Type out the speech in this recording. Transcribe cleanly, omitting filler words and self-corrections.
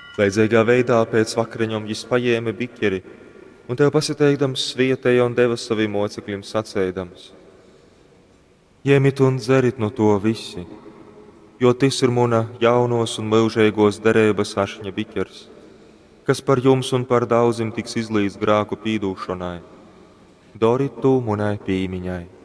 Līdzīgā veidā pēc vakariņām viņš paņēma biķeri un tev pasiteikdams svietēja un deva saviem mocekļiem sacēdams: Ņemiet un dzerit no to visi, jo tas ir mana jaunos un mūžīgos derības ašņa biķers, kas par jums un par daudziem tiks izlīdz grēku pīdūšanai. Dariet to manai piemiņai.